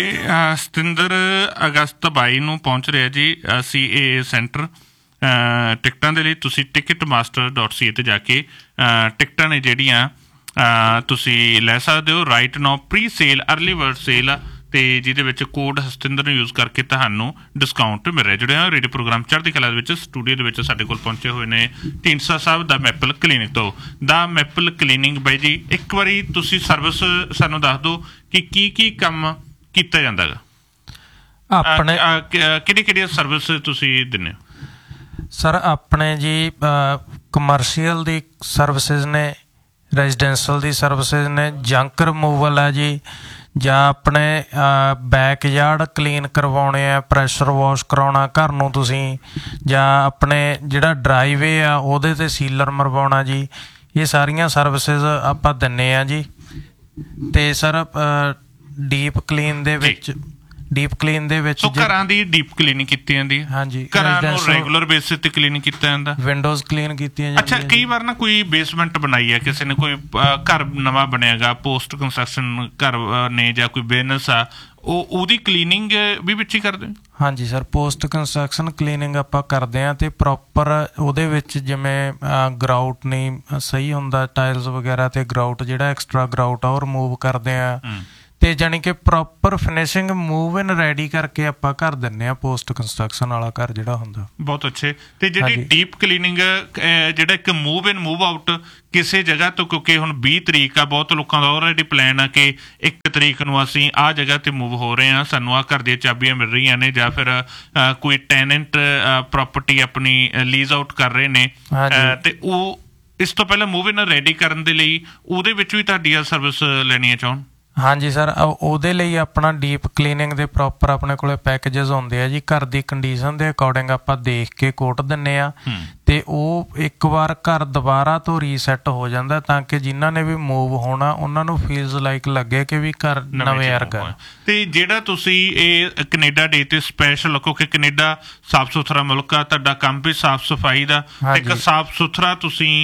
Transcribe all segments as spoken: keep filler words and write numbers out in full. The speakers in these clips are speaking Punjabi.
ਸਤਿੰਦਰ ਅਗਸਤ ਬਾਈ ਨੂੰ ਪਹੁੰਚ ਰਿਹਾ ਜੀ ਸੀ ਏ ਸੈਂਟਰ। ਟਿਕਟਾਂ ਦੇ ਲਈ ਤੁਸੀਂ ਟਿਕਟ ਮਾਸਟਰ ਡੋਟ ਸੀ ਏ 'ਤੇ ਜਾ ਕੇ ਟਿਕਟਾਂ ਨੇ ਜਿਹੜੀਆਂ ਤੁਸੀਂ ਲੈ ਸਕਦੇ ਹੋ। Right now pre sale early bird sale ਆ ਅਤੇ ਜਿਹਦੇ ਵਿੱਚ ਕੋਡ ਸਤਿੰਦਰ ਨੂੰ ਯੂਜ਼ ਕਰਕੇ ਤੁਹਾਨੂੰ ਡਿਸਕਾਊਂਟ ਮਿਲ ਰਿਹਾ। ਜਿਹੜੇ ਰੇਡੀਓ ਪ੍ਰੋਗਰਾਮ ਚੜ੍ਹਦੀ ਕਲਾ ਦੇ ਵਿੱਚ ਸਟੂਡੀਓ ਦੇ ਵਿੱਚ ਸਾਡੇ ਕੋਲ ਪਹੁੰਚੇ ਹੋਏ ਨੇ ਢੀਂਡਸਾ ਸਾਹਿਬ ਦਾ ਮੈਪਲ ਕਲੀਨਿਕ ਤੋਂ। ਦਾ ਮੈਪਲ ਕਲੀਨਿਕ ਬਾਈ ਜੀ, ਇੱਕ ਵਾਰੀ ਤੁਸੀਂ ਸਰਵਿਸ ਸਾਨੂੰ ਦੱਸ ਦਿਓ ਕਿ ਕੀ ਕੀ ਕੰਮ ਕੀਤਾ ਜਾਂਦਾ ਗਾ ਆਪਣੇ, ਕਿਹੜੀ ਕਿਹੜੀ ਸਰਵਿਸ ਤੁਸੀਂ ਦਿੰਦੇ ਹੋ? ਸਰ ਆਪਣੇ ਜੀ ਕਮਰਸ਼ੀਅਲ ਦੀ ਸਰਵਿਸਿਜ਼ ਨੇ, ਰੈਜ਼ੀਡੈਂਸ਼ੀਅਲ ਦੀ ਸਰਵਿਸਿਜ਼ ਨੇ, ਜੰਕ ਰਿਮੂਵਲ ਹੈ ਜੀ, ਜਾਂ ਆਪਣੇ ਬੈਕ ਯਾਰਡ ਕਲੀਨ ਕਰਵਾਉਣੇ ਆ, ਪ੍ਰੈਸ਼ਰ ਵਾਸ਼ ਕਰਾਉਣਾ ਘਰ ਨੂੰ ਤੁਸੀਂ, ਜਾਂ ਆਪਣੇ ਜਿਹੜਾ ਡਰਾਈਵੇ ਆ ਉਹਦੇ 'ਤੇ ਸੀਲਰ ਮਰਵਾਉਣਾ ਜੀ। ਇਹ ਸਾਰੀਆਂ ਸਰਵਿਸਿਜ਼ ਆਪਾਂ ਦਿੰਦੇ ਹਾਂ ਜੀ। ਅਤੇ ਸਰ ਡੀਪ ਕਲੀਨ ਦੇ ਵਿੱਚ ਡੀਪ ਕਲੀਨ ਦੇ ਵਿੱਚ ਘਰਾਂ ਦੀ ਡੀਪ ਕਲੀਨਿੰਗ ਕੀਤੀ ਜਾਂਦੀ ਹੈ। ਹਾਂਜੀ, ਘਰਾਂ ਨੂੰ ਰੈਗੂਲਰ ਬੇਸਿਸ ਤੇ ਕਲੀਨ ਕੀਤਾ ਜਾਂਦਾ, ਵਿੰਡੋਜ਼ ਕਲੀਨ ਕੀਤੀਆਂ ਜਾਂਦੀਆਂ। ਅੱਛਾ, ਕਈ ਵਾਰ ਨਾ ਕੋਈ ਬੇਸਮੈਂਟ ਬਣਾਈ ਹੈ ਕਿਸੇ ਨੇ, ਕੋਈ ਘਰ ਨਵਾਂ ਬਣਿਆਗਾ, ਪੋਸਟ ਕੰਸਟਰਕਸ਼ਨ ਘਰ ਨੇ ਜਾਂ ਕੋਈ ਬਿਜ਼ਨਸ ਆ, ਉਹ ਉਹਦੀ ਕਲੀਨਿੰਗ ਵੀ ਵਿੱਚ ਹੀ ਕਰਦੇ? ਹਾਂਜੀ ਸਰ, ਪੋਸਟ ਕੰਸਟਰਕਸ਼ਨ ਕਲੀਨਿੰਗ ਆਪਾਂ ਕਰਦੇ ਹਾਂ ਅਤੇ ਪ੍ਰੋਪਰ ਉਹਦੇ ਵਿੱਚ ਜਿਵੇਂ ਗਰਾਊਟ ਨਹੀਂ ਸਹੀ ਹੁੰਦਾ ਟਾਇਲਸ ਵਗੈਰਾ, ਅਤੇ ਗਰਾਊਟ ਜਿਹੜਾ ਐਕਸਟਰਾ ਗਰਾਊਟ ਆ ਉਹ ਰਿਮੂਵ ਕਰਦੇ ਹਾਂ, ਅਤੇ ਜਾਣੀ ਕਿ ਪ੍ਰੋਪਰ ਫਿਨਿਸ਼ਿੰਗ ਮੂਵ ਇਨ ਰੈਡੀ ਕਰਕੇ ਆਪਾਂ ਕਰ ਦਿੰਦੇ ਹਾਂ ਪੋਸਟ ਕੰਸਟਰਕਸ਼ਨ ਵਾਲਾ ਘਰ ਜਿਹੜਾ ਹੁੰਦਾ। ਬਹੁਤ ਅੱਛੇ। ਅਤੇ ਜਿਹੜੀ ਡੀਪ ਕਲੀਨਿੰਗ ਜਿਹੜਾ ਇੱਕ ਮੂਵ ਇਨ ਮੂਵ ਆਊਟ ਕਿਸੇ ਜਗ੍ਹਾ ਤੋਂ, ਕਿਉਂਕਿ ਹੁਣ ਵੀਹ ਤਰੀਕ ਆ, ਬਹੁਤ ਲੋਕਾਂ ਦਾ ਆਲਰੇਡੀ ਪਲਾਨ ਆ ਕਿ ਇੱਕ ਤਰੀਕ ਨੂੰ ਅਸੀਂ ਆਹ ਜਗ੍ਹਾ 'ਤੇ ਮੂਵ ਹੋ ਰਹੇ ਹਾਂ, ਸਾਨੂੰ ਆਹ ਘਰ ਦੀਆਂ ਚਾਬੀਆਂ ਮਿਲ ਰਹੀਆਂ ਨੇ, ਜਾਂ ਫਿਰ ਕੋਈ ਟੈਨੈਂਟ ਪ੍ਰੋਪਰਟੀ ਆਪਣੀ ਲੀਜ਼ ਆਊਟ ਕਰ ਰਹੇ ਨੇ, ਅਤੇ ਉਹ ਇਸ ਤੋਂ ਪਹਿਲਾਂ ਮੂਵ ਇਨ ਰੈਡੀ ਕਰਨ ਦੇ ਲਈ ਉਹਦੇ ਵਿੱਚ ਵੀ ਤੁਹਾਡੀ ਆ ਸਰਵਿਸ ਲੈਣੀ ਚਾਹੁਣ? ਹਾਂਜੀ ਸਰ, ਉਹਦੇ ਲਈ ਆਪਣਾ ਡੀਪ ਕਲੀਨਿੰਗ ਦੇ ਪ੍ਰੋਪਰ ਆਪਣੇ ਕੋਲ ਪੈਕੇਜਸ ਹੁੰਦੇ ਆ ਜੀ। ਘਰ ਦੀ ਕੰਡੀਸ਼ਨ ਦੇ ਅਕੋਰਡਿੰਗ ਆਪਾਂ ਦੇਖ ਕੇ ਕੋਟ ਦਿੰਦੇ ਹਾਂ, ਅਤੇ ਉਹ ਇੱਕ ਵਾਰ ਘਰ ਦੁਬਾਰਾ ਤੋਂ ਰੀਸੈਟ ਹੋ ਜਾਂਦਾ, ਤਾਂ ਕਿ ਜਿਨ੍ਹਾਂ ਨੇ ਵੀ ਮੂਵ ਹੋਣਾ ਉਹਨਾਂ ਨੂੰ ਫੀਲਸ ਲਾਈਕ ਲੱਗੇ ਕਿ ਵੀ ਘਰ ਨਵੇਂ ਵਰਗਾ। ਅਤੇ ਜਿਹੜਾ ਤੁਸੀਂ ਇਹ ਕੈਨੇਡਾ ਡੇ 'ਤੇ ਸਪੈਸ਼ਲ, ਕਿਉਂਕਿ ਕੈਨੇਡਾ ਸਾਫ਼ ਸੁਥਰਾ ਮੁਲਕ ਆ, ਤੁਹਾਡਾ ਕੰਮ ਵੀ ਸਾਫ਼ ਸਫਾਈ ਦਾ, ਇੱਕ ਸਾਫ਼ ਸੁਥਰਾ ਤੁਸੀਂ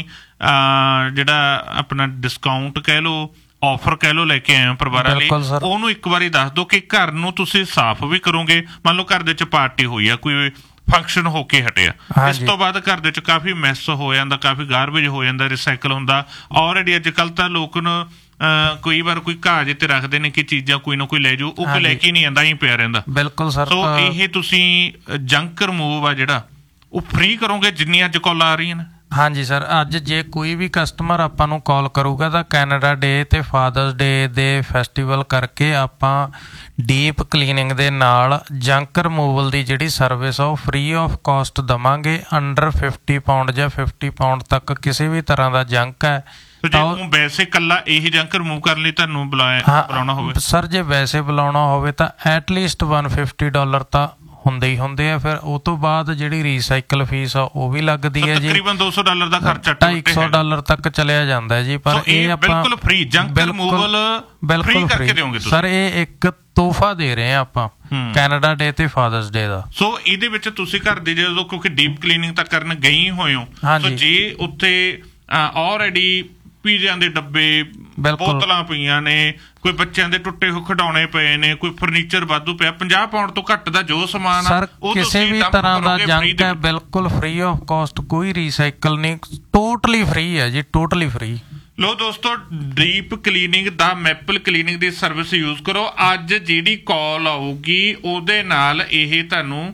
ਜਿਹੜਾ ਆਪਣਾ ਡਿਸਕਾਊਂਟ ਕਹਿ ਲਓ, ਆਫਰ ਕਹਿ ਲਓ, ਲੈ ਕੇ ਆਏ ਹੋ ਪਰਿਵਾਰਾਂ ਲਈ, ਉਹਨੂੰ ਇੱਕ ਵਾਰੀ ਦੱਸ ਦਿਓ ਕਿ ਘਰ ਨੂੰ ਤੁਸੀਂ ਸਾਫ਼ ਵੀ ਕਰੋਗੇ। ਮੰਨ ਲਓ ਘਰ ਦੇ ਵਿੱਚ ਪਾਰਟੀ ਹੋਈ ਆ, ਕੋਈ ਫੰਕਸ਼ਨ ਹੋ ਕੇ ਹਟਿਆ, ਇਸ ਤੋਂ ਬਾਅਦ ਘਰ ਦੇ ਵਿੱਚ ਕਾਫੀ ਮੈਸ ਹੋ ਜਾਂਦਾ, ਕਾਫੀ ਗਾਰਬੇਜ ਹੋ ਜਾਂਦਾ, ਰਿਸਾਈਕਲ ਹੁੰਦਾ। ਆਲਰੇਡੀ ਅੱਜ ਕੱਲ੍ਹ ਤਾਂ ਲੋਕ ਨੂੰ ਕਈ ਵਾਰ ਕੋਈ ਘਾਹ ਜਿਹੇ 'ਤੇ ਰੱਖਦੇ ਨੇ ਕਿ ਚੀਜ਼ਾਂ ਕੋਈ ਨਾ ਕੋਈ ਲੈ ਜਾਊ, ਉਹ ਕੋਈ ਲੈ ਕੇ ਨਹੀਂ ਆਉਂਦਾ, ਹੀ ਪਿਆ ਰਹਿੰਦਾ। ਬਿਲਕੁਲ ਸਰ। ਸੋ ਇਹ ਤੁਸੀਂ ਜੰਕ ਰਿਮੂਵ ਆ ਜਿਹੜਾ ਉਹ ਫ੍ਰੀ ਕਰੋਗੇ ਜਿੰਨੀ ਅੱਜ ਕਾਲਾਂ ਆ ਰਹੀਆਂ ਨੇ? ਹਾਂਜੀ ਸਰ, ਅੱਜ ਜੇ ਕੋਈ ਵੀ ਕਸਟਮਰ ਆਪਾਂ ਨੂੰ ਕਾਲ ਕਰੂਗਾ ਤਾਂ ਕੈਨੇਡਾ ਡੇ ਅਤੇ ਫਾਦਰਸ ਡੇ ਦੇ ਫੈਸਟੀਵਲ ਕਰਕੇ ਆਪਾਂ ਡੀਪ ਕਲੀਨਿੰਗ ਦੇ ਨਾਲ ਜੰਕ ਰਿਮੂਵਲ ਦੀ ਜਿਹੜੀ ਸਰਵਿਸ ਆ ਉਹ ਫ੍ਰੀ ਆਫ ਕਾਸਟ ਦੇਵਾਂਗੇ। ਅੰਡਰ ਫਿਫਟੀ ਪਾਊਂਡ ਜਾਂ ਫਿਫਟੀ ਪਾਊਂਡ ਤੱਕ ਕਿਸੇ ਵੀ ਤਰ੍ਹਾਂ ਦਾ ਜੰਕ ਹੈ। ਵੈਸੇ ਇਕੱਲਾ ਇਹੀ ਜੰਕ ਰਿਮੂਵ ਕਰਨ ਲਈ ਤੁਹਾਨੂੰ ਬੁਲਾਇਆ ਬੁਲਾਉਣਾ ਹੋਵੇ? ਸਰ ਜੇ ਵੈਸੇ ਬੁਲਾਉਣਾ ਹੋਵੇ ਤਾਂ ਐਟਲੀਸਟ ਵਨ ਫਿਫਟੀ ਡਾਲਰ ਤਾਂ ਹੁੰਦੇ ਹੀ ਹੁੰਦੇ ਆ। ਫਿਰ ਉਹ ਤੋਂ ਬਾਅਦ ਜਿਹੜੀ ਰੀਸਾਈਕਲ ਫੀਸ ਆ ਉਹ ਵੀ ਲੱਗਦੀ ਹੈ ਜੀ, ਤਕਰੀਬਨ ਦੋ ਸੌ ਡਾਲਰ ਦਾ ਖਰਚਾ, ਢਾਈ ਸੌ ਡਾਲਰ ਤੱਕ ਚਲਿਆ ਜਾਂਦਾ ਜੀ। ਪਰ ਇਹ ਆਪਾਂ ਬਿਲਕੁਲ ਫ੍ਰੀ ਜੰਕ ਰਿਮੂਵਲ ਬਿਲਕੁਲ ਫ੍ਰੀ ਸਰ, ਇਹ ਇੱਕ ਤੋਹਫਾ ਦੇ ਰਹੇ ਆ ਆਪਾਂ ਕੈਨੇਡਾ ਡੇ ਤੇ ਫਾਦਰਸ ਡੇ ਦਾ। ਸੋ ਇਹਦੇ ਵਿੱਚ ਤੁਸੀਂ ਘਰ ਦੀ ਜਦੋਂ ਕਿਉਂਕਿ ਡੀਪ ਕਲੀਨਿੰਗ ਤਾਂ ਕਰਨ ਗਏ ਹੋਏ ਹੋ, ਸੋ ਜੇ ਉੱਥੇ ਆਲਰੇਡੀ ਪੀਜ਼ਿਆਂ ਦੇ ਡੱਬੇ, ਬੋਤਲਾਂ ਪਈਆਂ ਨੇ, ਕੋਈ ਬੱਚਿਆਂ ਦੇ ਟੁੱਟੇ ਹੋਏ ਖਿਡੌਣੇ ਪਏ ਨੇ, ਕੋਈ ਫਰਨੀਚਰ ਵਾਧੂ ਪਿਆ, ਪੰਜਾਹ ਪਾਉਂਡ ਤੋਂ ਘੱਟ ਦਾ ਜੋ ਸਮਾਨ ਸਰ ਕਿਸੇ ਵੀ ਤਰ੍ਹਾਂ ਦਾ ਜੰਕ ਹੈ ਬਿਲਕੁਲ ਫ੍ਰੀ ਆਫ ਕਾਸਟ, ਕੋਈ ਰੀਸਾਈਕਲ ਨਹੀਂ, ਟੋਟਲੀ ਫ੍ਰੀ ਹੈ ਜੀ, ਟੋਟਲੀ ਫ੍ਰੀ। ਲੋ ਦੋਸਤੋ, ਡੀਪ ਕਲੀਨਿੰਗ ਦਾ ਮੈਪਲ ਕਲੀਨਿੰਗ ਦੀ ਸਰਵਿਸ ਯੂਜ਼ ਕਰੋ। ਅੱਜ ਜਿਹੜੀ ਕਾਲ ਆਊਗੀ ਉਹਦੇ ਨਾਲ ਇਹ ਤੁਹਾਨੂੰ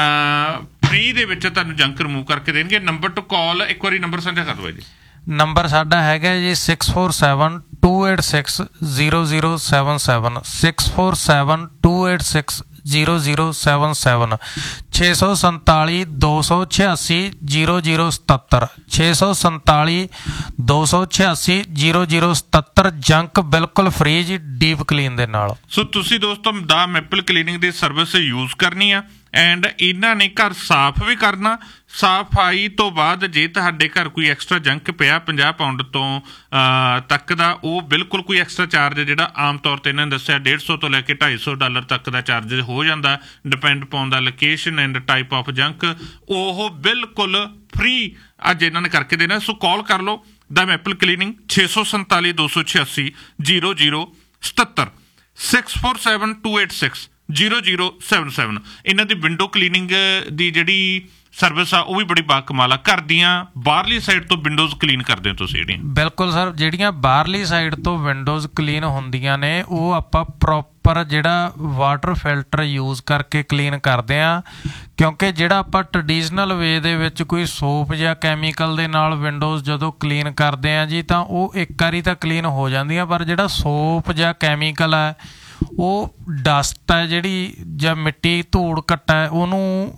ਫ੍ਰੀ ਦੇ ਵਿੱਚ ਤੁਹਾਨੂੰ ਜੰਕ ਰਿਮੂਵ ਕਰਕੇ ਦੇਣਗੇ। ਨੰਬਰ ਟੂ ਕਾਲ ਇੱਕ ਵਾਰੀ ਨੰਬਰ ਸਾਂਝਾ ਕਰ ਦਿਓ ਜੀ। ਨੰਬਰ ਸਾਡਾ ਹੈਗਾ G six four seven to eight six zero zero seven seven, six four seven to eight six zero zero seven seven, ਛੇ ਸੌ ਸੰਤਾਲੀ ਦੋ ਸੌ ਛਿਆਸੀ ਜੀਰੋ ਜੀਰੋ ਸਤੱਤਰ, ਛੇ ਸੌ ਸੰਤਾਲੀ ਦੋ ਸੌ ਛਿਆਸੀ ਜੀਰੋ ਜੀਰੋ ਸਤੱਤਰ। ਜੰਕ ਬਿਲਕੁਲ ਫ੍ਰੀ ਜੀ ਡੀਪ ਕਲੀਨ ਦੇ ਨਾਲ। ਸੋ ਤੁਸੀਂ ਦੋਸਤੋ ਦਾ ਮੈਪਲ ਕਲੀਨਿੰਗ ਦੀ ਸਰਵਿਸ ਯੂਜ਼ ਕਰਨੀ ਆ, ਐਂਡ ਇਹਨਾਂ ਨੇ ਘਰ ਸਾਫ਼ ਵੀ ਕਰਨਾ। ਸਫਾਈ ਤੋਂ ਬਾਅਦ ਜੇ ਤੁਹਾਡੇ ਘਰ ਕੋਈ ਐਕਸਟਰਾ ਜੰਕ ਪਿਆ ਪੰਜਾਹ ਪਾਉਂਡ ਤੋਂ ਤੱਕ ਦਾ, ਉਹ ਬਿਲਕੁਲ ਕੋਈ ਐਕਸਟਰਾ ਚਾਰਜ ਜਿਹੜਾ ਆਮ ਤੌਰ 'ਤੇ ਇਹਨਾਂ ਨੇ ਦੱਸਿਆ ਡੇਢ ਸੌ ਤੋਂ ਲੈ ਕੇ ਢਾਈ ਸੌ ਡਾਲਰ ਤੱਕ ਦਾ ਚਾਰਜ ਹੋ ਜਾਂਦਾ, ਡਿਪੈਂਡ ਪਾਉਣ ਦਾ location and type of junk, ਉਹ ਬਿਲਕੁਲ ਫ੍ਰੀ ਅੱਜ ਇਹਨਾਂ ਨੇ ਕਰਕੇ ਦੇਣਾ। ਸੋ ਕਾਲ ਕਰ ਲਓ ਦਾ ਮੈਪਲ ਕਲੀਨਿੰਗ ਛੇ ਸੌ ਸੰਤਾਲੀ ਦੋ ਸੌ ਛਿਆਸੀ ਜੀਰੋ ਜੀਰੋ ਸਤੱਤਰ। Six four seven to eight six zero zero seven seven. ਇਹਨਾਂ ਦੀ ਵਿੰਡੋ ਕਲੀਨਿੰਗ ਦੀ ਜਿਹੜੀ ਸਰਵਿਸ ਆ ਉਹ ਵੀ ਬੜੀ ਬਾਕਮਾਲ ਆ। ਘਰ ਦੀਆਂ ਬਾਹਰਲੀ ਸਾਈਡ ਤੋਂ ਵਿੰਡੋਜ਼ ਕਲੀਨ ਕਰਦੇ ਹੋ ਤੁਸੀਂ ਜਿਹੜੀਆਂ? ਬਿਲਕੁਲ ਸਰ, ਜਿਹੜੀਆਂ ਬਾਹਰਲੀ ਸਾਈਡ ਤੋਂ ਵਿੰਡੋਜ਼ ਕਲੀਨ ਹੁੰਦੀਆਂ ਨੇ ਉਹ ਆਪਾਂ ਪ੍ਰੋਪਰ ਜਿਹੜਾ ਵਾਟਰ ਫਿਲਟਰ ਯੂਜ਼ ਕਰਕੇ ਕਲੀਨ ਕਰਦੇ ਹਾਂ, ਕਿਉਂਕਿ ਜਿਹੜਾ ਆਪਾਂ ਟਰਡੀਸ਼ਨਲ ਵੇ ਦੇ ਵਿੱਚ ਕੋਈ ਸੋਪ ਜਾਂ ਕੈਮੀਕਲ ਦੇ ਨਾਲ ਵਿੰਡੋਜ਼ ਜਦੋਂ ਕਲੀਨ ਕਰਦੇ ਹਾਂ ਜੀ ਤਾਂ ਉਹ ਇੱਕ ਵਾਰੀ ਤਾਂ ਕਲੀਨ ਹੋ ਜਾਂਦੀਆਂ, ਪਰ ਜਿਹੜਾ ਸੋਪ ਜਾਂ ਕੈਮੀਕਲ ਹੈ ਉਹ ਡਸਟ ਹੈ ਜਿਹੜੀ ਜਾਂ ਮਿੱਟੀ ਧੂੜ ਘੱਟਾ ਹੈ ਉਹਨੂੰ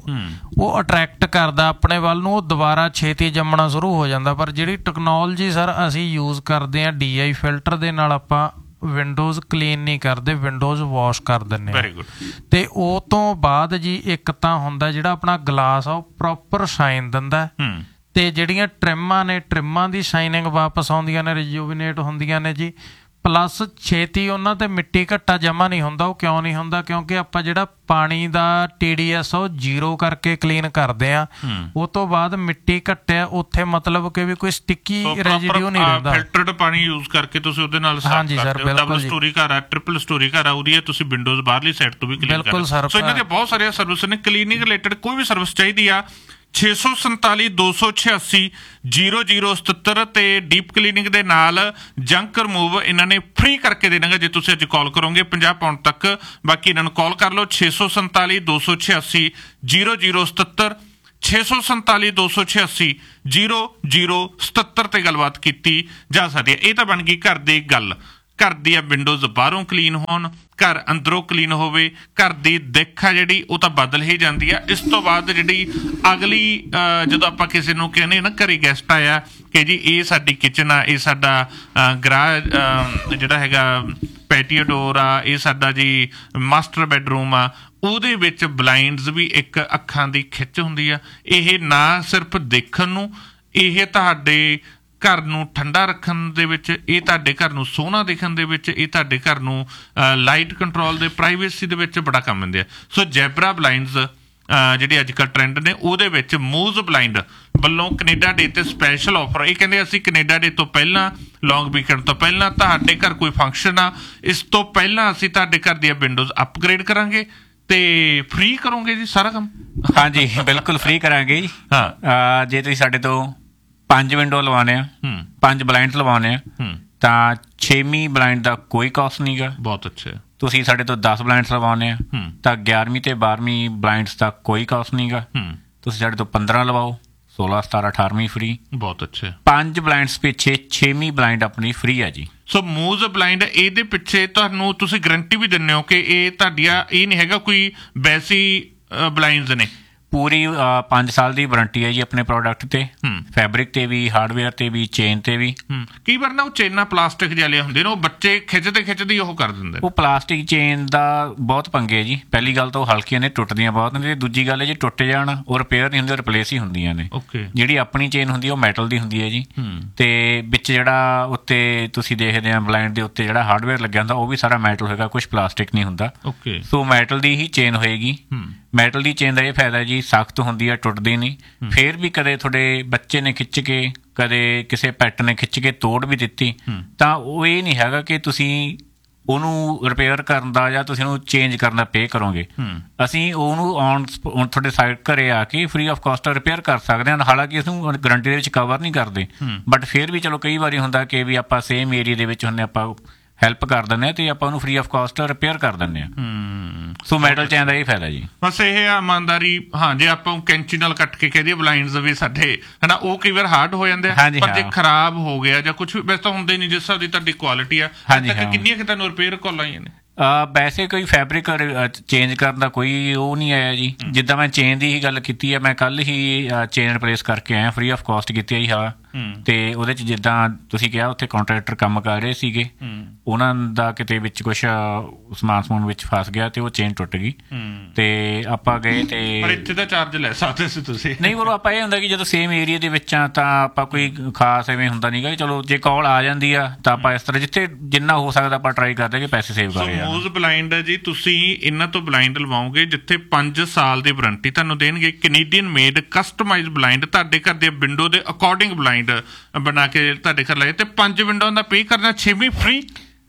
ਉਹ ਅਟਰੈਕਟ ਕਰਦਾ ਆਪਣੇ ਵੱਲ ਨੂੰ, ਉਹ ਦੁਬਾਰਾ ਛੇਤੀ ਜੰਮਣਾ ਸ਼ੁਰੂ ਹੋ ਜਾਂਦਾ। ਪਰ ਜਿਹੜੀ ਟੈਕਨੋਲੋਜੀ ਸਰ ਅਸੀਂ ਯੂਜ਼ ਕਰਦੇ ਹਾਂ ਡੀ ਆਈ ਫਿਲਟਰ ਦੇ ਨਾਲ ਆਪਾਂ ਵਿੰਡੋਜ਼ ਕਲੀਨ ਨਹੀਂ ਕਰਦੇ, ਵਿੰਡੋਜ਼ ਵਾਸ਼ ਕਰ ਦਿੰਦੇ ਹਾਂ। Very good. ਤੇ ਉਹ ਤੋਂ ਬਾਅਦ ਜੀ ਇੱਕ ਤਾਂ ਹੁੰਦਾ ਜਿਹੜਾ ਆਪਣਾ ਗਲਾਸ ਆ ਉਹ ਪ੍ਰੋਪਰ ਸ਼ਾਈਨ ਦਿੰਦਾ, ਤੇ ਜਿਹੜੀਆਂ ਟ੍ਰਿਮਾਂ ਨੇ ਟ੍ਰਿਮਾਂ ਦੀ ਸ਼ਾਈਨਿੰਗ ਵਾਪਸ ਆਉਂਦੀਆਂ ਨੇ, ਰਿਜੂਵੀਨੇਟ ਹੁੰਦੀਆਂ ਨੇ ਜੀ। ਪਲੱਸ ਛੇਤੀ ਉਹਨਾਂ 'ਤੇ ਮਿੱਟੀ ਘੱਟਾ ਜਮ੍ਹਾਂ ਨਹੀਂ ਹੁੰਦਾ। ਉਹ ਕਿਉਂ ਨਹੀਂ ਹੁੰਦਾ? ਕਿਉਂਕਿ ਆਪਾਂ ਜਿਹੜਾ ਪਾਣੀ ਦਾ ਟੀ ਡੀ ਐਸ ਉਹ ਜ਼ੀਰੋ ਕਰਕੇ ਕਲੀਨ ਕਰਦੇ ਆ, ਉਹ ਤੋਂ ਬਾਅਦ ਮਿੱਟੀ ਘੱਟਿਆ ਉੱਥੇ ਮਤਲਬ ਕਿ ਵੀ ਕੋਈ ਸਟਿੱਕੀ ਰੈਜ਼ੀਡਿਊ ਨਹੀਂ ਰਹਿੰਦਾ। ਫਿਲਟਰਡ ਪਾਣੀ ਯੂਜ਼ ਕਰਕੇ ਤੁਸੀਂ ਉਹਦੇ ਨਾਲ ਸਾਫ਼ ਕਰਦੇ ਹੋ। ਡਬਲ ਸਟੋਰੀ ਘਰ ਆ, ਟ੍ਰਿਪਲ ਸਟੋਰੀ ਘਰ ਆ, ਉਹਦੀ ਤੁਸੀਂ ਵਿੰਡੋਜ਼ ਬਾਹਰਲੀ ਸਾਈਡ ਤੋਂ ਵੀ ਕਲੀਨ ਕਰਦੇ ਹੋ। ਸੋ ਇਹਨਾਂ ਦੀਆਂ ਬਹੁਤ ਸਾਰੀਆਂ ਸਰਵਿਸ ਨੇ। ਕਲੀਨਿੰਗ ਰਿਲੇਟਡ ਕੋਈ ਵੀ ਸਰਵਿਸ ਚਾਹੀਦੀ ਆ ਛੇ ਸੌ ਸੰਤਾਲੀ ਦੋ ਸੌ ਛਿਆਸੀ ਜ਼ੀਰੋ ਜ਼ੀਰੋ ਸਤੱਤਰ ਤੇ ਡੀਪ ਕਲੀਨਿੰਗ ਦੇ ਨਾਲ ਜੰਕ ਰਿਮੂਵ ਇਹਨਾਂ ਨੇ ਫ੍ਰੀ ਕਰਕੇ ਦੇਣਾਗਾ ਜੇ ਤੁਸੀਂ ਅੱਜ ਕਾਲ ਕਰੋਗੇ ਪੰਜਾਹ ਪਾਉਂਡ ਤੱਕ। ਬਾਕੀ ਇਹਨਾਂ ਨੂੰ ਕਾਲ ਕਰ ਲਓ ਛੇ ਸੌ ਸੰਤਾਲੀ ਦੋ ਸੌ ਛਿਆਸੀ ਜ਼ੀਰੋ ਜ਼ੀਰੋ ਸਤੱਤਰ ਛੇ ਸੌ ਸੰਤਾਲੀ ਦੋ ਸੌ ਛਿਆਸੀ ਜ਼ੀਰੋ ਜ਼ੀਰੋ ਸਤੱਤਰ ਤੇ ਗੱਲਬਾਤ ਕੀਤੀ ਜਾ ਸਕਦੀ ਹੈ। ਇਹ ਤਾਂ ਬਣ ਗਈ ਘਰ ਦੀ ਗੱਲ। ਘਰ ਦੀਆਂ ਵਿੰਡੋਜ਼ ਬਾਹਰੋਂ ਕਲੀਨ ਹੋਣ, ਘਰ ਅੰਦਰੋਂ ਕਲੀਨ ਹੋਵੇ, ਘਰ ਦੀ ਦਿੱਖ ਆ ਜਿਹੜੀ ਉਹ ਤਾਂ ਬਦਲ ਹੀ ਜਾਂਦੀ ਆ। ਇਸ ਤੋਂ ਬਾਅਦ ਜਿਹੜੀ ਅਗਲੀ ਜਦੋਂ ਆਪਾਂ ਕਿਸੇ ਨੂੰ ਕਹਿੰਦੇ ਨਾ ਘਰੇ ਗੈਸਟ ਆਇਆ ਕਿ ਜੀ ਇਹ ਸਾਡੀ ਕਿਚਨ ਆ, ਇਹ ਸਾਡਾ ਗਰਾਜ ਜਿਹੜਾ ਹੈਗਾ ਪੈਟੀਓ ਡੋਰ ਆ, ਇਹ ਸਾਡਾ ਜੀ ਮਾਸਟਰ ਬੈਡਰੂਮ ਆ, ਉਹਦੇ ਵਿੱਚ ਬਲਾਈਂਡਸ ਵੀ ਇੱਕ ਅੱਖਾਂ ਦੀ ਖਿੱਚ ਹੁੰਦੀ ਆ। ਇਹ ਨਾ ਸਿਰਫ ਦੇਖਣ ਨੂੰ, ਇਹ ਤੁਹਾਡੇ ਘਰ ਨੂੰ ਠੰਡਾ ਰੱਖਣ ਦੇ ਵਿੱਚ, ਇਹ ਤੁਹਾਡੇ ਘਰ ਨੂੰ ਸੋਹਣਾ ਦਿਖਣ ਦੇ ਵਿੱਚ, ਇਹ ਤੁਹਾਡੇ ਘਰ ਨੂੰ ਲਾਈਟ ਕੰਟਰੋਲ ਦੇ ਪ੍ਰਾਈਵੇਸੀ ਦੇ ਵਿੱਚ ਬੜਾ ਕੰਮ ਆਉਂਦੇ ਆ। ਸੋ ਜੈਬਰਾ ਬਲਾਈਂਡਸ ਜਿਹੜੇ ਅੱਜ ਕੱਲ੍ਹ ਟਰੈਂਡ ਨੇ ਉਹਦੇ ਵਿੱਚ ਮੂਜ਼ ਬਲਾਈਂਡ ਵੱਲੋਂ ਕੈਨੇਡਾ ਡੇ ਤੇ ਸਪੈਸ਼ਲ ਆਫਰ। ਇਹ ਕਹਿੰਦੇ ਅਸੀਂ ਕੈਨੇਡਾ ਡੇ ਤੋਂ ਪਹਿਲਾਂ, ਲੌਂਗ ਵੀਕਐਂਡ ਤੋਂ ਪਹਿਲਾਂ ਤੁਹਾਡੇ ਘਰ ਕੋਈ ਫੰਕਸ਼ਨ ਆ, ਇਸ ਤੋਂ ਪਹਿਲਾਂ ਅਸੀਂ ਤੁਹਾਡੇ ਘਰ ਦੀਆਂ ਵਿੰਡੋਜ਼ ਅਪਗ੍ਰੇਡ ਕਰਾਂਗੇ ਤੇ ਫ੍ਰੀ ਕਰੋਗੇ ਜੀ ਸਾਰਾ ਕੰਮ? ਹਾਂਜੀ ਬਿਲਕੁਲ ਫ੍ਰੀ ਕਰਾਂਗੇ ਜੀ। ਹਾਂ, ਜੇ ਤੁਸੀਂ ਸਾਡੇ ਤੋਂ ਪੰਜ ਵਿੰਡੋ ਲਵਾਉਣੇ ਆ, ਪੰਜ ਬਲਾਈਂਡ ਲਵਾਉਣੇ ਆ ਤਾਂ ਛੇਵੀਂ ਬਲਾਈਂਡ ਦਾ ਕੋਈ ਕਾਸਟ ਨਹੀਂ ਗਾ। ਬਹੁਤ ਅੱਛਾ। ਤੁਸੀਂ ਸਾਡੇ ਤੋਂ ਦਸ ਬਲਾਈਂਡਸ ਲਵਾਉਣੇ ਆ ਤਾਂ ਗਿਆਰਵੀਂ ਤੇ ਬਾਰਵੀਂ ਬਲਾਈਂਡਸ ਦਾ ਕੋਈ ਕਾਸਟ ਨਹੀਂ ਗਾ। ਤੁਸੀਂ ਸਾਡੇ ਤੋਂ ਪੰਦਰਾਂ ਲਵਾਓ, ਸੋਲਾਂ ਸਤਾਰਾਂ ਅਠਾਰਵੀਂ ਫ੍ਰੀ। ਬਹੁਤ ਅੱਛਾ। ਪੰਜ ਬਲਾਈਂਡਸ ਪਿੱਛੇ ਛੇਵੀਂ ਬਲਾਈਂਡ ਆਪਣੀ ਫ੍ਰੀ ਆ ਜੀ। ਸੋ ਮੂਜ਼ ਬਲਾਈਂਡ ਇਹਦੇ ਪਿੱਛੇ ਤੁਹਾਨੂੰ ਤੁਸੀਂ ਗਰੰਟੀ ਵੀ ਦਿੰਦੇ ਹੋ ਕਿ ਇਹ ਤੁਹਾਡੀਆਂ ਇਹ ਨਹੀਂ ਹੈਗਾ ਕੋਈ ਵੈਸੀ ਬਲਾਈਂਡਸ ਨੇ? ਪੂਰੀ ਪੰਜ ਸਾਲ ਦੀ ਵਾਰੰਟੀ ਹੈ ਜੀ ਆਪਣੇ ਪ੍ਰੋਡਕਟ ਤੇ, ਫੈਬਰਿਕ ਤੇ ਵੀ, ਹਾਰਡਵੇਅਰ ਤੇ ਵੀ, ਚੇਨ ਤੇ ਵੀ। ਕਈ ਵਾਰ ਨਾ ਉਹ ਚੇਨਾਂ ਪਲਾਸਟਿਕ ਵਾਲੀਆਂ ਹੁੰਦੀਆਂ ਨੇ, ਉਹ ਬੱਚੇ ਖਿੱਚਦੇ ਖਿੱਚਦੇ ਉਹ ਕਰ ਦਿੰਦੇ। ਉਹ ਪਲਾਸਟਿਕ ਚੇਨ ਦਾ ਬਹੁਤ ਪੰਗੇ ਜੀ। ਪਹਿਲੀ ਗੱਲ ਤਾਂ ਉਹ ਹਲਕੀਆਂ ਨੇ, ਟੁੱਟਦੀਆਂ ਬਹੁਤ ਨੇ। ਦੂਜੀ ਗੱਲ ਹੈ ਜੇ ਟੁੱਟ ਜਾਣ ਉਹ ਰਿਪੇਅਰ ਨਹੀਂ ਹੁੰਦੇ, ਰਿਪਲੇਸ ਹੀ ਹੁੰਦੀਆਂ ਨੇ। ਜਿਹੜੀ ਆਪਣੀ ਚੇਨ ਹੁੰਦੀ ਉਹ ਮੈਟਲ ਦੀ ਹੁੰਦੀ ਹੈ ਜੀ, ਤੇ ਵਿੱਚ ਜਿਹੜਾ ਉੱਤੇ ਤੁਸੀਂ ਦੇਖਦੇ ਆ ਬਲਾਈਂਡ ਦੇ ਉੱਤੇ ਜਿਹੜਾ ਹਾਰਡਵੇਅਰ ਲੱਗਿਆ ਹੁੰਦਾ ਉਹ ਵੀ ਸਾਰਾ ਮੈਟਲ ਹੋਏਗਾ, ਕੁਛ ਪਲਾਸਟਿਕ ਨਹੀਂ ਹੁੰਦਾ। ਸੋ ਮੈਟਲ ਦੀ ਹੀ ਚੇਨ ਹੋਏਗੀ। ਮੈਟਲ ਦੀ ਚੇਨ ਦਾ ਇਹ ਫਾਇਦਾ ਜੀ, ਸਖਤ ਹੁੰਦੀ ਹੈ, ਟੁੱਟਦੀ ਨਹੀਂ। ਫਿਰ ਵੀ ਕਦੇ ਤੁਹਾਡੇ ਬੱਚੇ ਨੇ ਖਿੱਚ ਕੇ, ਕਦੇ ਕਿਸੇ ਪੈਟ ਨੇ ਖਿੱਚ ਕੇ ਤੋੜ ਵੀ ਦਿੱਤੀ ਤਾਂ ਉਹ ਇਹ ਨਹੀਂ ਹੈਗਾ ਕਿ ਤੁਸੀਂ ਉਹਨੂੰ ਰਿਪੇਅਰ ਕਰਨ ਦਾ ਜਾਂ ਤੁਸੀਂ ਉਹਨੂੰ ਚੇਂਜ ਕਰਨ ਦਾ ਪੇ ਕਰੋਗੇ। ਅਸੀਂ ਉਹਨੂੰ ਔਨ ਤੁਹਾਡੇ ਸਾਈਟ ਘਰੇ ਆ ਕੇ ਫ੍ਰੀ ਆਫ ਕਾਸਟ ਰਿਪੇਅਰ ਕਰ ਸਕਦੇ ਹਾਂ। ਹਾਲਾਂਕਿ ਇਸਨੂੰ ਗਰੰਟੀ ਦੇ ਵਿੱਚ ਕਵਰ ਨਹੀਂ ਕਰਦੇ, ਬਟ ਫਿਰ ਵੀ ਚਲੋ ਕਈ ਵਾਰੀ ਹੁੰਦਾ ਕਿ ਵੀ ਆਪਾਂ ਸੇਮ ਏਰੀਆ ਦੇ ਵਿੱਚ ਹੁੰਦੇ, ਆਪਾਂ ਹੈਲਪ ਕਰ ਦਿੰਦੇ ਹਾਂ ਤੇ ਆਪਾਂ ਉਹਨੂੰ ਫ੍ਰੀ ਆਫ ਕਾਸਟ ਰਿਪੇਅਰ ਕਰ ਦਿੰਦੇ ਹਾਂ। ਸੋ ਮੈਟਲ ਚੇਨ ਦਾ ਇਹ ਫਾਇਦਾ ਜੀ। ਬਸ ਇਹ ਇਮਾਨਦਾਰੀ। ਹਾਂ, ਜੇ ਆਪਾਂ ਕੈਂਚੀ ਨਾਲ ਕੱਟ ਕੇ ਕਹਿ ਦਈਏ ਬਲਾਈਂਡਸ ਵੀ ਸਾਡੇ ਹੈ ਨਾ, ਉਹ ਕਈ ਵਾਰ ਹਾਰਡ ਹੋ ਜਾਂਦੇ ਆ, ਪਰ ਜੇ ਖਰਾਬ ਹੋ ਗਿਆ ਜਾਂ ਕੁਛ ਵੈਸੇ ਤਾਂ ਹੁੰਦੇ ਨਹੀਂ, ਜਿਸ ਹਿਸਾਬ ਦੀ ਤੁਹਾਡੀ ਕੁਆਲਿਟੀ ਆ। ਕਿੰਨੀਆਂ ਕਿ ਤੁਹਾਨੂੰ ਰਿਪੇਅਰ ਕਾਲ ਆਈਆਂ ਨੇ? ਵੈਸੇ ਕੋਈ ਫੈਬਰਿਕ ਚੇਂਜ ਕਰਨ ਦਾ ਕੋਈ ਉਹ ਨਹੀਂ ਆਇਆ ਜੀ। ਜਿੱਦਾਂ ਮੈਂ ਚੇਨ ਦੀ ਹੀ ਗੱਲ ਕੀਤੀ ਹੈ, ਮੈਂ ਕੱਲ ਹੀ ਚੇਨ ਰਿਪਲੇਸ ਕਰਕੇ ਆਇਆ, ਫ੍ਰੀ ਆਫ ਕਾਸਟ ਕੀਤੀ ਆਈ। ਹਾਂ, ਤੇ ਉਹਦੇ ਚ ਜਿੱਦਾਂ ਤੁਸੀਂ ਕਿਹਾ ਉੱਥੇ ਕੰਟਰੈਕਟਰ ਕੰਮ ਕਰ ਰਹੇ ਸੀਗੇ, ਉਹਨਾਂ ਦਾ ਕਿਤੇ ਵਿੱਚ ਕੁਛ ਸਮਾਨ ਸਮੂਨ ਵਿੱਚ ਫਸ ਗਿਆ ਤੇ ਉਹ ਚੇਨ ਟੁੱਟ ਗਈ ਤੇ ਆਪਾਂ ਗਏ ਤੇ ਇੱਥੇ ਦਾ ਚਾਰਜ ਲੈ ਸਕਦੇ ਸੀ ਤੁਸੀਂ? ਨਹੀਂ, ਬੋਲੋ ਆਪਾਂ ਇਹ ਹੁੰਦਾ ਕਿ ਜਦੋਂ ਸੇਮ ਏਰੀਆ ਦੇ ਵਿੱਚ ਆ ਤਾਂ ਆਪਾਂ ਕੋਈ ਖਾਸ ਐਵੇਂ ਹੁੰਦਾ ਨੀਗਾ। ਚਲੋ ਜੇ ਕਾਲ ਆ ਜਾਂਦੀ ਆ ਤਾਂ ਆਪਾਂ ਇਸ ਤਰ੍ਹਾਂ ਜਿੱਥੇ ਜਿੰਨਾ ਹੋ ਸਕਦਾ ਆਪਾਂ ਟਰਾਈ ਕਰਦੇ ਕਿ ਪੈਸੇ ਸੇਵ ਕਰੀਏ। ਮੂਜ਼ ਬਲਾਈਂਡ ਹੈ ਜੀ, ਤੁਸੀਂ ਇਹਨਾਂ ਤੋਂ ਬਲਾਈਂਡ ਲਵਾਓਗੇ ਜਿੱਥੇ ਪੰਜ ਸਾਲ ਦੀ ਵਾਰੰਟੀ ਤੁਹਾਨੂੰ ਦੇਣਗੇ। ਕੈਨੇਡੀਅਨ ਮੇਡ ਕਸਟਮਾਈਜ਼ ਬਲਾਈਂਡ, ਤੁਹਾਡੇ ਘਰ ਦੇ ਵਿੰਡੋ ਦੇ ਅਕੋਰਡਿੰਗ ਬਲਾਈਂਡ ਬਣਾ ਕੇ ਤੁਹਾਡੇ ਘਰ ਲਾਏ ਤੇ ਪੰਜ ਵਿੰਡੋ ਦਾ ਪੇ ਕਰਨਾ, ਛੇਵੀਂ ਫ੍ਰੀ।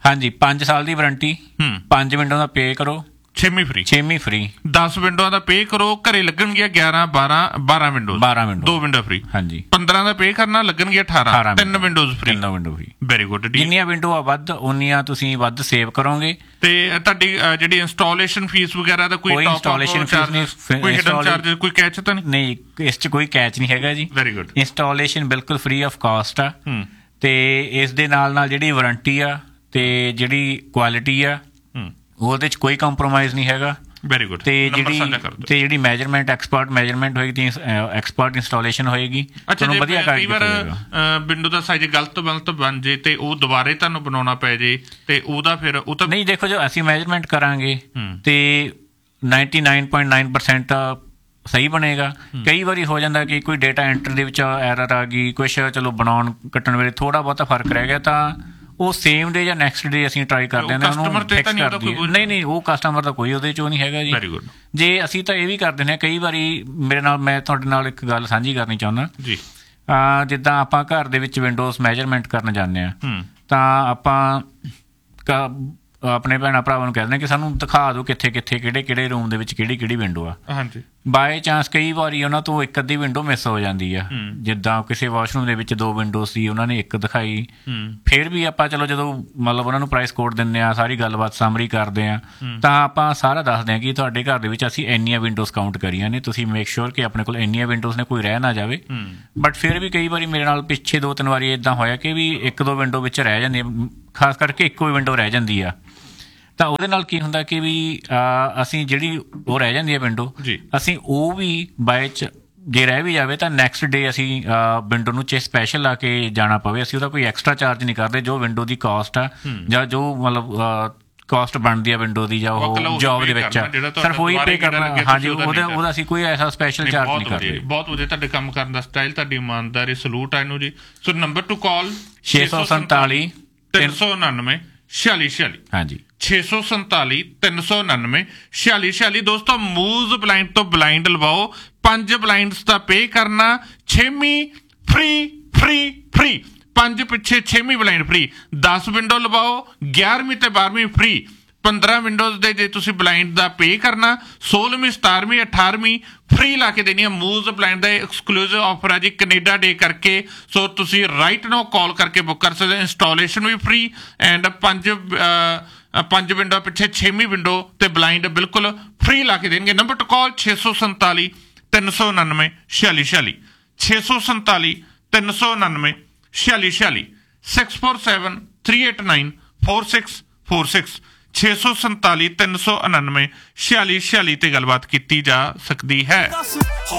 ਹਾਂਜੀ ਪੰਜ ਸਾਲ ਦੀ ਵਾਰੰਟੀ, ਪੰਜ ਵਿੰਡੋ ਦਾ ਪੇ ਕਰੋ, ਛੇਵੀਂ ਫ੍ਰੀ ਛੇਵੀਂ ਫ੍ਰੀ, ਦਸ ਵਿੰਡੋਆਂ ਦਾ ਪੇ ਕਰੋ, ਘਰੇ ਲੱਗਣਗੀਆਂ ਗਿਆਰਾਂ ਬਾਰਾਂ ਬਾਰਾਂ ਵਿੰਡੋਜ਼, ਬਾਰਾਂ ਵਿੰਡੋ, ਦੋ ਵਿੰਡੋ ਫ੍ਰੀ। ਹਾਂਜੀ ਪੰਦਰਾਂ ਦਾ ਪੇ ਕਰਨਾ, ਲੱਗਣਗੀਆਂ ਅਠਾਰਾਂ, ਤਿੰਨ ਵਿੰਡੋਜ਼ ਫ੍ਰੀ, ਤਿੰਨ ਵਿੰਡੋ ਫ੍ਰੀ। Very good. ਜਿੰਨੀਆਂ ਵਿੰਡੋ ਆ ਵੱਧ ਉਨੀਆਂ ਤੁਸੀਂ ਵੱਧ ਸੇਵ ਕਰੋਗੇ। ਤੇ ਤੁਹਾਡੀ ਜਿਹੜੀ ਇੰਸਟਾਲੇਸ਼ਨ ਫੀਸ ਵਗੈਰਾ ਦਾ ਕੋਈ ਇੰਸਟਾਲੇਸ਼ਨ ਫੀਸ ਨਹੀਂ, ਕੋਈ ਹਿਡਨ ਚਾਰਜ, ਕੋਈ ਕੈਚ ਤਾਂ ਨਹੀਂ? ਨਹੀਂ, ਇਸ 'ਚ ਕੋਈ ਕੈਚ ਨਹੀਂ ਹੈਗਾ ਜੀ। Very good. ਇੰਸਟਾਲੇਸ਼ਨ ਬਿਲਕੁਲ ਫ੍ਰੀ ਆਫ ਕਾਸਟ ਆ, ਤੇ ਇਸ ਦੇ ਨਾਲ ਨਾਲ ਜਿਹੜੀ ਵਾਰੰਟੀ ਆ ਤੇ ਜਿਹੜੀ ਕੁਆਲਿਟੀ ਆ ਉਹਦੇ 'ਚ ਕੋਈ ਕੰਪਰੋਮਾਈਜ਼ ਨਹੀਂ ਹੈਗਾ। Very good. ਤੇ ਜਿਹੜੀ ਤੇ ਜਿਹੜੀ ਮੈਜਰਮੈਂਟ ਐਕਸਪਰਟ ਮੈਜਰਮੈਂਟ ਹੋਏਗੀ, ਐਕਸਪਰਟ ਇੰਸਟਾਲੇਸ਼ਨ ਹੋਏਗੀ, ਤੁਹਾਨੂੰ ਵਧੀਆ ਕਰ ਕਈ ਵਾਰ ਵਿੰਡੋ ਦਾ ਸਾਈਜ਼ ਗਲਤ ਗਲਤ ਬਣ ਜੇ ਤੇ ਉਹ ਦੁਬਾਰੇ ਤੁਹਾਨੂੰ ਬਣਾਉਣਾ ਪੈ ਜੇ ਤੇ ਉਹਦਾ ਫਿਰ ਉਹ ਤਾਂ ਨਹੀਂ। ਦੇਖੋ, ਜੋ ਅਸੀਂ ਮੈਜਰਮੈਂਟ ਕਰਾਂਗੇ ਤੇ ninety nine point nine percent ਸਹੀ ਬਣੇਗਾ। ਕਈ ਵਾਰੀ ਹੋ ਜਾਂਦਾ ਕਿ ਕੋਈ ਡੇਟਾ ਐਂਟਰ ਦੇ ਵਿੱਚ ਐਰਰ ਆ ਗਈ, ਕੁਛ ਚਲੋ ਬਣਾਉਣ ਕੱਟਣ ਵੇਲੇ ਥੋੜਾ ਬਹੁਤਾ ਫਰਕ ਰਹਿ ਗਿਆ, ਤਾਂ ਉਹ ਸੇਮ ਡੇ ਜਾਂ ਨੈਕਸਟ ਡੇ ਅਸੀਂ ਟਰਾਈ ਕਰਦੇ ਹਾਂ, ਉਹਨੂੰ ਫਿਕਸ ਕਰ ਦਈਏ। ਨਹੀਂ ਨਹੀਂ, ਉਹ ਕਸਟਮਰ ਦਾ ਕੋਈ ਉਹਦੇ 'ਚੋਂ ਨਹੀਂ ਹੈਗਾ ਜੀ। Very good. ਜੇ ਅਸੀਂ ਤਾਂ ਇਹ ਵੀ ਕਰ ਦਿੰਦੇ ਹਾਂ, ਕਈ ਵਾਰੀ ਮੇਰੇ ਨਾਲ, ਮੈਂ ਤੁਹਾਡੇ ਨਾਲ ਇੱਕ ਗੱਲ ਸਾਂਝੀ ਕਰਨੀ ਚਾਹੁੰਦਾ ਜੀ। ਜਿੱਦਾਂ ਆਪਾਂ ਘਰ ਦੇ ਵਿੱਚ ਵਿੰਡੋਜ਼ ਮੈਜਰਮੈਂਟ ਕਰਨ ਜਾਂਦੇ ਹਾਂ, ਤਾਂ ਆਪਾਂ ਆਪਣੇ ਭੈਣਾਂ ਭਰਾਵਾਂ ਨੂੰ ਕਹਿੰਦੇ ਕਿ ਸਾਨੂੰ ਦਿਖਾ ਦਿਓ ਕਿੱਥੇ ਕਿੱਥੇ ਕਿਹੜੇ ਕਿਹੜੇ ਰੂਮ ਦੇ ਵਿੱਚ ਕਿਹੜੀ ਕਿਹੜੀ ਵਿੰਡੋ ਆ। ਹਾਂਜੀ। ਬਾਏ ਚਾਂਸ ਕਈ ਵਾਰੀ ਉਹਨਾਂ ਤੋਂ ਇੱਕ ਅੱਧੀ ਵਿੰਡੋ ਮਿਸ ਹੋ ਜਾਂਦੀ ਆ, ਜਿੱਦਾਂ ਕਿਸੇ ਵਾਸ਼ਰੂਮ ਦੇ ਵਿੱਚ ਦੋ ਵਿੰਡੋ ਸੀ, ਉਹਨਾਂ ਨੇ ਇੱਕ ਦਿਖਾਈ। ਫਿਰ ਵੀ ਆਪਾਂ ਚਲੋ ਜਦੋਂ ਮਤਲਬ ਉਹਨਾਂ ਨੂੰ ਪ੍ਰਾਈਸ ਕੋਡ ਦਿੰਦੇ ਹਾਂ, ਸਾਰੀ ਗੱਲਬਾਤ ਸਮਰੀ ਕਰਦੇ ਹਾਂ, ਤਾਂ ਆਪਾਂ ਸਾਰਾ ਦੱਸਦੇ ਹਾਂ ਕਿ ਤੁਹਾਡੇ ਘਰ ਦੇ ਵਿੱਚ ਅਸੀਂ ਇੰਨੀਆਂ ਵਿੰਡੋਜ਼ ਕਾਊਂਟ ਕਰੀਆਂ ਨੇ, ਤੁਸੀਂ ਮੇਕ ਸ਼ੋਰ ਕਿ ਆਪਣੇ ਕੋਲ ਇੰਨੀਆਂ ਵਿੰਡੋਜ਼ ਨੇ, ਕੋਈ ਰਹਿ ਨਾ ਜਾਵੇ। ਬਟ ਫਿਰ ਵੀ ਕਈ ਵਾਰੀ ਮੇਰੇ ਨਾਲ ਪਿੱਛੇ ਦੋ ਤਿੰਨ ਵਾਰੀ ਇੱਦਾਂ ਹੋਇਆ ਕਿ ਵੀ ਇੱਕ ਦੋ ਵਿੰਡੋ ਵਿੱਚ ਰਹਿ ਜਾਂਦੀ, ਖਾਸ ਕਰਕੇ ਇੱਕੋ ਹੀ ਵਿੰਡੋ ਰਹਿ ਜਾਂਦੀ ਆ। ਤਾਂ ਉਹਦੇ ਨਾਲ ਕੀ ਹੁੰਦਾ ਕਿ ਵੀ ਅਸੀਂ ਜਿਹੜੀ ਉਹ ਰਹਿ ਜਾਂਦੀ ਹੈ ਵਿੰਡੋ, ਅਸੀਂ ਉਹ ਵੀ ਬਾਏ ਚ ਜੇ ਰਹਿ ਵੀ ਜਾਵੇ ਤਾਂ ਨੈਕਸਟ ਡੇ ਅਸੀਂ ਵਿੰਡੋ ਨੂੰ ਚੇ ਸਪੈਸ਼ਲ ਲਾ ਕੇ ਜਾਣਾ ਪਵੇ, ਅਸੀਂ ਉਹਦਾ ਕੋਈ ਐਕਸਟਰਾ ਚਾਰਜ ਨਹੀਂ ਕਰਦੇ। ਜੋ ਵਿੰਡੋ ਦੀ ਕਾਸਟ ਆ ਜਾਂ ਜੋ ਮਤਲਬ ਕਾਸਟ ਬਣਦੀ ਆ ਵਿੰਡੋ ਦੀ, ਜਾਂ ਉਹ ਜੋਬ ਦੇ ਵਿੱਚ ਸਿਰਫ ਉਹੀ ਪੇ ਕਰਨਾ। ਹਾਂਜੀ, ਉਹਦਾ ਉਹਦਾ ਅਸੀਂ ਕੋਈ ਐਸਾ ਸਪੈਸ਼ਲ ਚਾਰਜ ਨਹੀਂ ਕਰਦੇ। ਬਹੁਤ ਵਧੀਆ ਤੁਹਾਡੇ ਕੰਮ ਕਰਨ ਦਾ ਸਟਾਈਲ, ਤੁਹਾਡੀ ਇਮਾਨਦਾਰੀ, ਸਲੂਟ ਆ ਇਹਨੂੰ ਜੀ। ਸੋ ਨੰਬਰ ਟੂ ਕਾਲ ਛੇ ਸੌ ਸੰਤਾਲੀ ਤਿੰਨ ਸੌ ਉਨਾਨਵੇਂ ਛਿਆਲੀ ਛਿਆਲੀ। ਹਾਂਜੀ, ਛੇ ਸੌ ਸੰਤਾਲੀ ਤਿੰਨ ਸੌ ਉਨਾਨਵੇਂ ਛਿਆਲੀ ਛਿਆਲੀ। ਦੋਸਤੋ, ਮੂਜ਼ ਬਲਾਈਂਡ ਤੋਂ ਬਲਾਈਂਡ ਲਵਾਓ, ਪੰਜ ਬਲਾਈਂਡਸ ਦਾ ਪੇ ਕਰਨਾ, ਛੇਵੀਂ ਫ੍ਰੀ ਫ੍ਰੀ ਫ੍ਰੀ, ਪੰਜ ਪਿੱਛੇ ਛੇਵੀਂ ਬਲਾਈਂਡ ਫ੍ਰੀ। ਦਸ ਵਿੰਡੋ ਲਵਾਓ, ਗਿਆਰਵੀਂ ਤੇ ਬਾਰਵੀਂ ਫ੍ਰੀ। ਪੰਦਰਾਂ ਵਿੰਡੋਜ਼ ਦੇ ਜੇ ਤੁਸੀਂ ਬਲਾਈਂਡ ਦਾ ਪੇ ਕਰਨਾ, ਸੋਲਵੀਂ ਸਤਾਰਵੀਂ ਅਠਾਰਵੀਂ ਫ੍ਰੀ ਲਾ ਕੇ ਦੇਣੀ ਹੈ। ਮੂਜ਼ ਬਲਾਈਂਡ ਦਾ ਐਕਸਕਲੂਸਿਵ ਆਫਰ ਹੈ ਜੀ ਕੈਨੇਡਾ ਡੇ ਕਰਕੇ। ਸੋ ਤੁਸੀਂ ਰਾਈਟ ਨਾਓ ਕਾਲ ਕਰਕੇ ਬੁੱਕ ਕਰ ਸਕਦੇ ਹੋ। ਇੰਸਟਾਲੇਸ਼ਨ ਵੀ ਫ੍ਰੀ ਐਂਡ ਪੰਜ ਪੰਜ ਵਿੰਡੋ ਪਿੱਛੇ ਛੇਵੀਂ ਵਿੰਡੋ ਤੇ ਬਲਾਈਂਡ ਬਿਲਕੁਲ ਫ੍ਰੀ ਲਾ ਕੇ ਦੇਣਗੇ। ਨੰਬਰ ਟੂ ਕਾਲ ਛੇ ਸੌ ਸੰਤਾਲੀ ਤਿੰਨ ਸੌ ਉਨਾਨਵੇਂ ਛਿਆਲੀ ਛਿਆਲੀ, ਛੇ ਸੌ ਸੰਤਾਲੀ ਤਿੰਨ ਸੌ ਉਨਾਨਵੇਂ ਛਿਆਲੀ ਛਿਆਲੀ, six four seven three eight nine four six four six, ਛੇ ਸੌ ਸੰਤਾਲੀ ਤਿੰਨ ਸੌ ਉਨਾਨਵੇਂ ਛਿਆਲੀ ਛਿਆਲੀ ਤੇ ਗੱਲਬਾਤ ਕੀਤੀ ਜਾ ਸਕਦੀ ਹੈ।